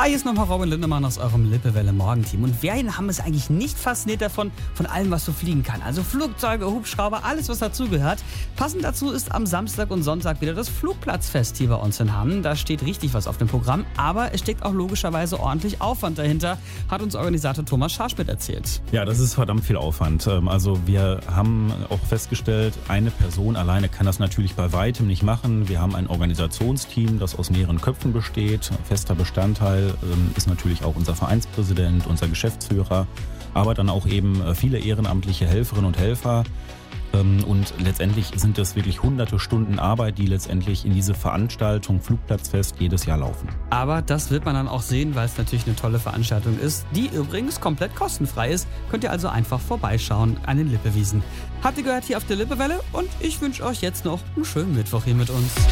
Hi, hier ist nochmal Robin Lindemann aus eurem Lippewelle Morgenteam. Und wer haben es eigentlich nicht fasziniert von allem, was so fliegen kann? Also Flugzeuge, Hubschrauber, alles, was dazugehört. Passend dazu ist am Samstag und Sonntag wieder das Flugplatzfest hier bei uns in Hamm. Da steht richtig was auf dem Programm, aber es steckt auch logischerweise ordentlich Aufwand dahinter, hat uns Organisator Thomas Scharschmidt erzählt. Ja, das ist verdammt viel Aufwand. Also wir haben auch festgestellt, eine Person alleine kann das natürlich bei weitem nicht machen. Wir haben ein Organisationsteam, das aus mehreren Köpfen besteht. Fester Bestandteil ist natürlich auch unser Vereinspräsident, unser Geschäftsführer, aber dann auch eben viele ehrenamtliche Helferinnen und Helfer. Und letztendlich sind es wirklich hunderte Stunden Arbeit, die letztendlich in diese Veranstaltung Flugplatzfest jedes Jahr laufen. Aber das wird man dann auch sehen, weil es natürlich eine tolle Veranstaltung ist, die übrigens komplett kostenfrei ist. Könnt ihr also einfach vorbeischauen an den Lippewiesen. Habt ihr gehört hier auf der Lippewelle und ich wünsche euch jetzt noch einen schönen Mittwoch hier mit uns.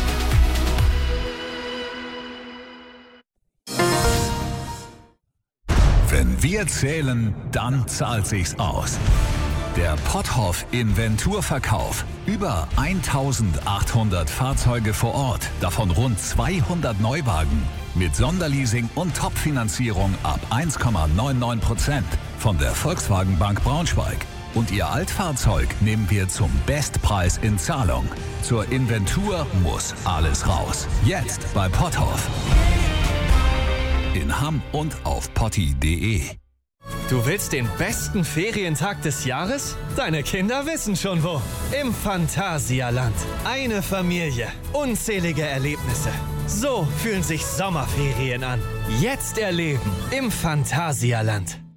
Wenn wir zählen, dann zahlt sich's aus. Der Potthoff Inventurverkauf. Über 1800 Fahrzeuge vor Ort, davon rund 200 Neuwagen. Mit Sonderleasing und Topfinanzierung ab 1,99% von der Volkswagen Bank Braunschweig. Und Ihr Altfahrzeug nehmen wir zum Bestpreis in Zahlung. Zur Inventur muss alles raus. Jetzt bei Potthoff. In Hamm und auf potti.de. Du willst den besten Ferientag des Jahres? Deine Kinder wissen schon wo. Im Phantasialand. Eine Familie. Unzählige Erlebnisse. So fühlen sich Sommerferien an. Jetzt erleben im Phantasialand.